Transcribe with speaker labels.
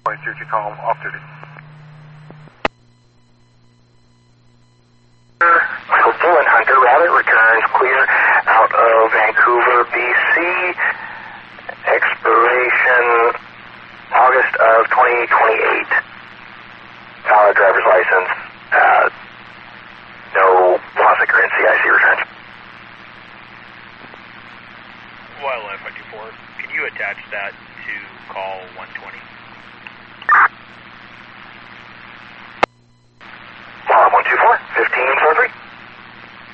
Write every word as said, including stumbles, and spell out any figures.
Speaker 1: twenty-two, you call him off duty.
Speaker 2: Hopeful and Hunter Rabbit returns clear out of Vancouver, B C. Expiration August of twenty twenty-eight. Valid driver's license. Uh, no loss occurrence. C I C returns.
Speaker 3: Wildlife five two four, can you attach that to call one twenty?